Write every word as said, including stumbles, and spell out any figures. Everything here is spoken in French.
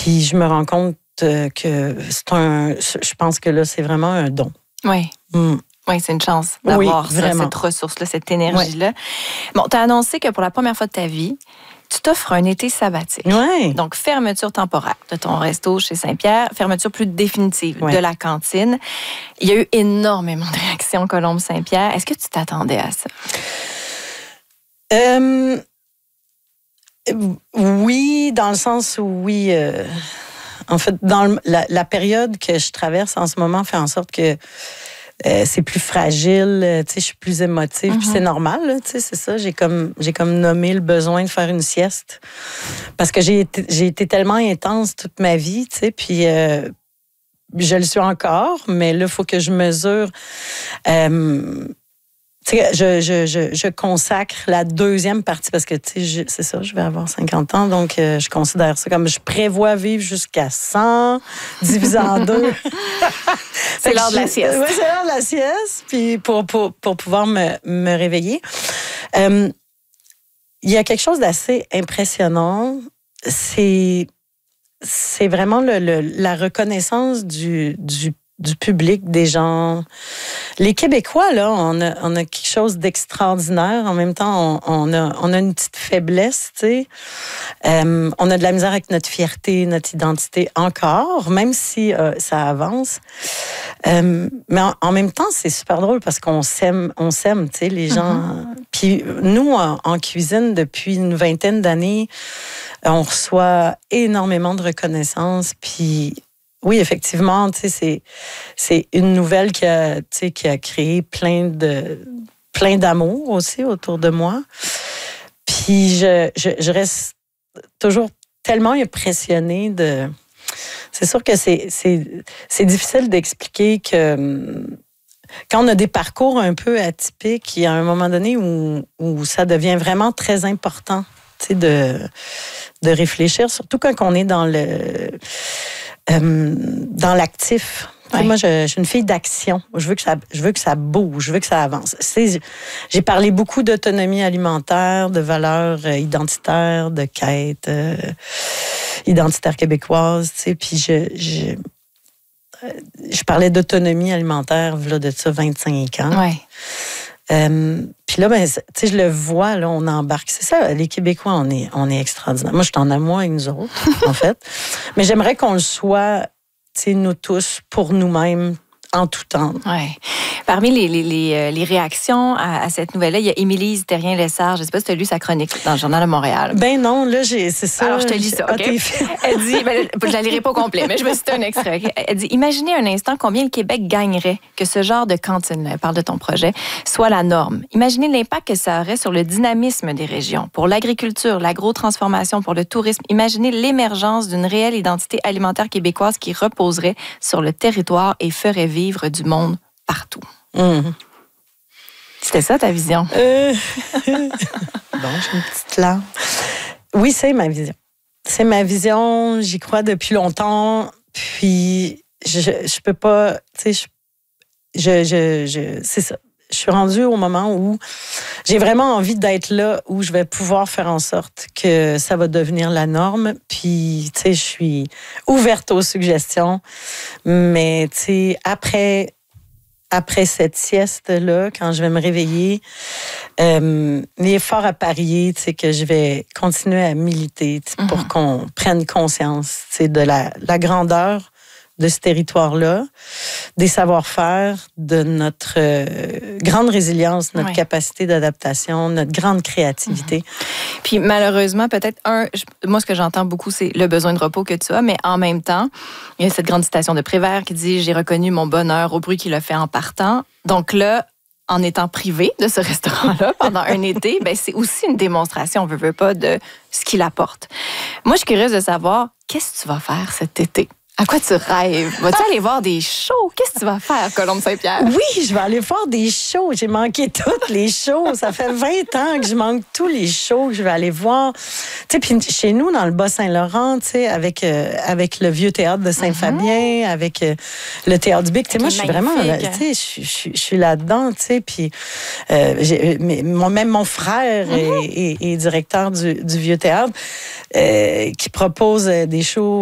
Puis je me rends compte euh, que c'est un... Je pense que là, c'est vraiment un don. Oui. Mm. Oui, c'est une chance d'avoir oui, ça, cette ressource-là, cette énergie-là. Oui. Bon, tu as annoncé que pour la première fois de ta vie, tu t'offres un été sabbatique. Oui. Donc, fermeture temporaire de ton resto chez Saint-Pierre, fermeture plus définitive oui. de la cantine. Il y a eu énormément de réactions, Colombe Saint-Pierre. Est-ce que tu t'attendais à ça? Euh, oui, dans le sens où oui. Euh, en fait, dans le, la, la période que je traverse en ce moment fait en sorte que Euh, c'est plus fragile, tu sais, je suis plus émotive, mm-hmm. puis c'est normal, tu sais, c'est ça. J'ai comme, j'ai comme nommé le besoin de faire une sieste parce que j'ai été, j'ai été tellement intense toute ma vie, tu sais, puis euh, je le suis encore, mais là, il faut que je mesure. Euh, tu sais, je, je, je, je consacre la deuxième partie parce que, tu sais, c'est ça, je vais avoir cinquante ans, donc euh, je considère ça comme je prévois vivre jusqu'à cent, divisé en deux. C'est l'heure de la sieste. Oui, c'est l'heure de la sieste, puis pour, pour, pour pouvoir me, me réveiller. Euh, il y a quelque chose d'assez impressionnant, c'est, c'est vraiment le, le, la reconnaissance du, du du public, des gens. Les Québécois, là, on a, on a quelque chose d'extraordinaire. En même temps, on, on, a, on a une petite faiblesse, tu sais. Euh, on a de la misère avec notre fierté, notre identité encore, même si euh, ça avance. Euh, mais en, en même temps, c'est super drôle parce qu'on s'aime, on s'aime, tu sais, les gens. Mm-hmm. Puis nous, en, en cuisine, depuis une vingtaine d'années, on reçoit énormément de reconnaissance, puis oui, effectivement, tu sais, c'est, c'est une nouvelle qui a, tu sais, qui a créé plein de, plein d'amour aussi autour de moi. Puis je, je, je reste toujours tellement impressionnée de... C'est sûr que c'est, c'est, c'est difficile d'expliquer que quand on a des parcours un peu atypiques, il y a un moment donné où, où ça devient vraiment très important, tu sais, de, de réfléchir, surtout quand on est dans le... Euh, dans l'actif. Ouais. Moi, je, je suis une fille d'action. Je veux que ça, je veux que ça bouge, je veux que ça avance. C'est, j'ai parlé beaucoup d'autonomie alimentaire, de valeurs identitaires, de quêtes euh, identitaires québécoises. Tu sais, puis je, je, je parlais d'autonomie alimentaire, là, de ça, vingt-cinq ans. Ouais. Euh, puis là, ben, tu sais, je le vois, là, on embarque. C'est ça, les Québécois, on est, on est extraordinaires. Moi, je suis en amour avec nous autres, en fait. Mais j'aimerais qu'on le soit, tu sais, nous tous, pour nous-mêmes, en tout temps. Oui. Parmi les, les, les, les réactions à, à cette nouvelle-là, il y a Émilie Terrien-Lessard. Je ne sais pas si tu as lu sa chronique dans le Journal de Montréal. Ben non, là, j'ai, c'est ça. Alors, je te lis ça, OK? Elle dit, ben, je ne la lirai pas au complet, mais je vais citer un extrait. Okay? Elle dit, imaginez un instant combien le Québec gagnerait que ce genre de cantine, elle parle de ton projet, soit la norme. Imaginez l'impact que ça aurait sur le dynamisme des régions, pour l'agriculture, l'agro-transformation, pour le tourisme. Imaginez l'émergence d'une réelle identité alimentaire québécoise qui reposerait sur le territoire et ferait vivre du monde partout. Mmh. C'était ça ta vision? Euh... bon, j'ai une petite larme. Oui, c'est ma vision. C'est ma vision, j'y crois depuis longtemps. Puis, je, je peux pas, tu sais, je, je, je, c'est ça. Je suis rendue au moment où j'ai vraiment envie d'être là, où je vais pouvoir faire en sorte que ça va devenir la norme. Puis, tu sais, je suis ouverte aux suggestions. Mais, tu sais, après, après cette sieste-là, quand je vais me réveiller, euh, il est fort à parier, tu sais, que je vais continuer à militer, tu sais, mm-hmm. pour qu'on prenne conscience, tu sais, de la, la grandeur de ce territoire-là, des savoir-faire, de notre euh, grande résilience, notre oui. capacité d'adaptation, notre grande créativité. Mm-hmm. Puis malheureusement, peut-être, un, je, moi, ce que j'entends beaucoup, c'est le besoin de repos que tu as, mais en même temps, il y a cette grande citation de Prévert qui dit « J'ai reconnu mon bonheur au bruit qu'il a fait en partant ». Donc là, en étant privé de ce restaurant-là pendant un été, ben, c'est aussi une démonstration, on ne veut pas, de ce qu'il apporte. Moi, je suis curieuse de savoir, qu'est-ce que tu vas faire cet été? À quoi tu rêves? Vas-tu aller voir des shows? Qu'est-ce que tu vas faire, Colombe Saint-Pierre? Oui, je vais aller voir des shows. J'ai manqué toutes les shows. Ça fait vingt ans que je manque tous les shows que je vais aller voir. Tu sais, puis chez nous, dans le Bas-Saint-Laurent, tu sais, avec, euh, avec le vieux théâtre de Saint-Fabien, mm-hmm. avec euh, le théâtre du Bic. Tu sais, moi, je suis vraiment, tu sais, je suis là-dedans, tu sais, puis euh, j'ai, mais, mon, même mon frère mm-hmm. est, est, est directeur du, du vieux théâtre euh, qui propose des shows